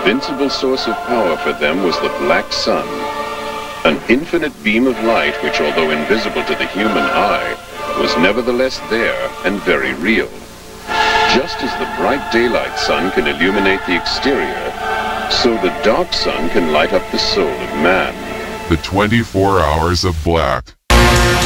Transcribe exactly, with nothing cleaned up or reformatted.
invincible source of power for them was the black sun, an infinite beam of light which, although invisible to the human eye, was nevertheless there and very real. Just as the bright daylight sun can illuminate the exterior, so the dark sun can light up the soul of man. The twenty-four Hours of Black.